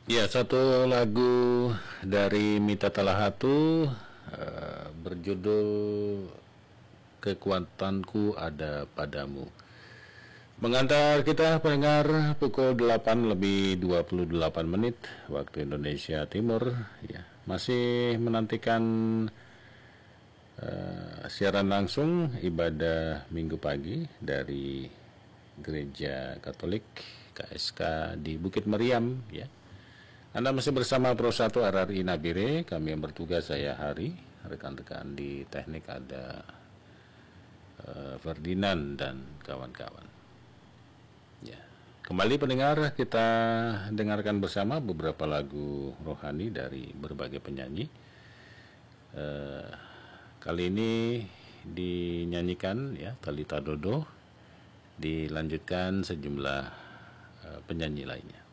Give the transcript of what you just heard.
Ya, satu lagu dari Mita Talahatu berjudul Kekuatanku Ada Padamu. Mengantar kita pendengar pukul 8 lebih 28 menit waktu Indonesia Timur. Ya, masih menantikan siaran langsung ibadah Minggu pagi dari Gereja Katolik KSK di Bukit Meriam, ya. Anda masih bersama Pro 1 RRI Nabire. Kami yang bertugas, saya Hari, rekan-rekan di teknik ada Ferdinand dan kawan-kawan. Ya, kembali pendengar, kita dengarkan bersama beberapa lagu rohani dari berbagai penyanyi. Kali ini dinyanyikan ya Talita Dodo, dilanjutkan sejumlah penyanyi lainnya.